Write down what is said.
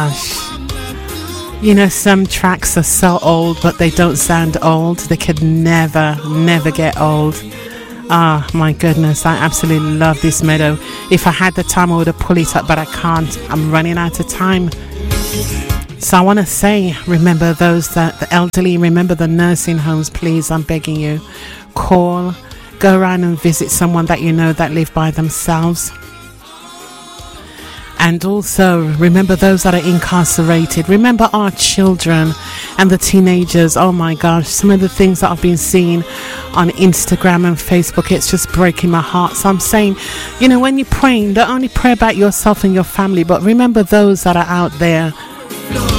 You know, some tracks are so old, but they don't sound old. They could never get old. Ah, my goodness, I absolutely love this meadow. If I had the time, I would have pulled it up, but I can't. I'm running out of time. So I want to say, remember those that the elderly, remember the nursing homes, please. I'm begging you. Call, go around and visit someone that you know that live by themselves. And also, remember those that are incarcerated. Remember our children and the teenagers. Oh my gosh, some of the things that I've been seeing on Instagram and Facebook, it's just breaking my heart. So I'm saying, you know, when you're praying, don't only pray about yourself and your family, but remember those that are out there